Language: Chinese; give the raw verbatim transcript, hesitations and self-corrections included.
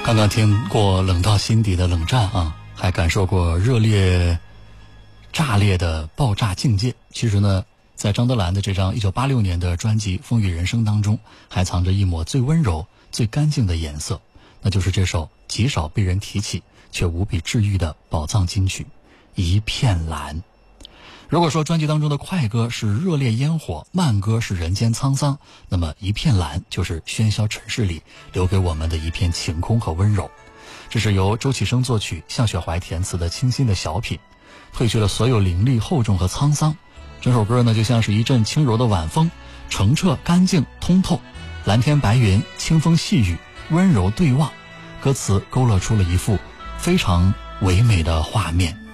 刚刚听过冷到心底的冷战啊，还感受过热烈炸裂的爆炸境界。其实呢，在张德兰的这张一九八六年的专辑《风雨人生》当中，还藏着一抹最温柔最干净的颜色，那就是这首极少被人提起却无比治愈的宝藏金曲《一片蓝》。如果说专辑当中的快歌是热烈烟火，慢歌是人间沧桑，那么一片蓝就是喧嚣尘世里留给我们的一片晴空和温柔。这是由周启生作曲，向雪怀填词的清新的小品，褪去了所有凌厉厚重和沧桑。整首歌呢就像是一阵轻柔的晚风，澄澈干净通透，蓝天白云，清风细雨，温柔对望，歌词勾勒出了一幅非常唯美的画面。